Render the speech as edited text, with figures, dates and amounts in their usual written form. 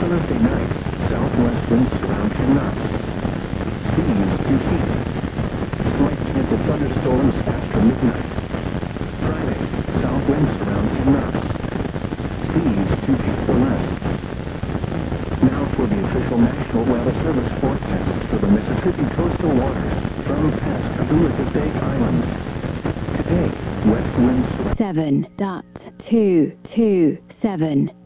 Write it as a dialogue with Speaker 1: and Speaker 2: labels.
Speaker 1: Thursday night, southwest winds around 10 knots. Seas 2 feet. Slight chance of thunderstorms after midnight. Friday, south winds around 10 knots. Seas 2 feet or less. Now for the official National Weather Service forecast for the Mississippi coastal waters from Pascagoula to Bay Island. Today, west winds
Speaker 2: 7.227